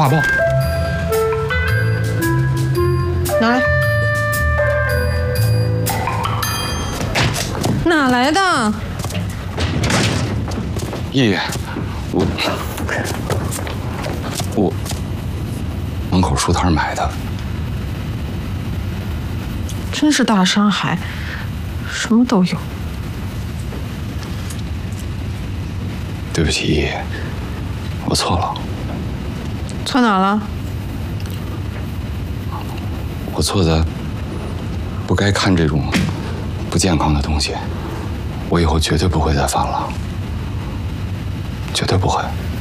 画报。 拿来。哪来的？ 姨，我门口书摊买的。 真是大山海，什么都有。 对不起，姨，我错了。 错哪了？ 我错在不该看这种不健康的东西。我以后绝对不会再犯了，绝对不会。